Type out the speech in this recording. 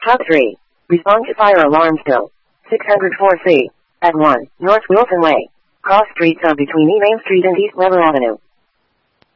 Top 3. Respond to fire alarm still. 604C. At 1, North Wilson Way. Cross streets are between E. Main Street and East Weber Avenue.